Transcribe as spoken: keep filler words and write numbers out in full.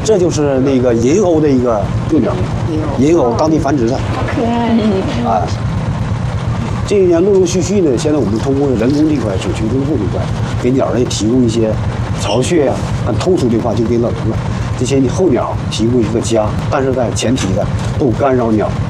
这就是那个银鸥的一个幼鸟，银鸥当地繁殖的， 好可爱。 啊。这一年陆陆续续呢，现在我们通过人工这块、水渠分布这块，给鸟类提供一些巢穴呀、啊，按通俗的话就给冷了。这些候鸟提供一个家，但是在前提的不干扰鸟